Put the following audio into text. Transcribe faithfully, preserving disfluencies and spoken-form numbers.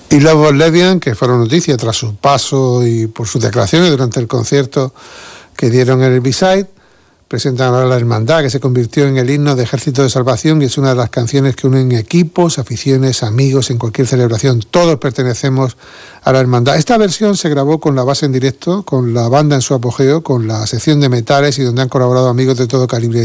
Y Love Lesbian, que fueron noticias tras su paso y por sus declaraciones durante el concierto que dieron en el B-Side, presentan ahora La Hermandad, que se convirtió en el himno de Ejército de Salvación y es una de las canciones que unen equipos, aficiones, amigos en cualquier celebración. Todos pertenecemos a La Hermandad. Esta versión se grabó con la base en directo, con la banda en su apogeo, con la sección de metales y donde han colaborado amigos de todo calibre.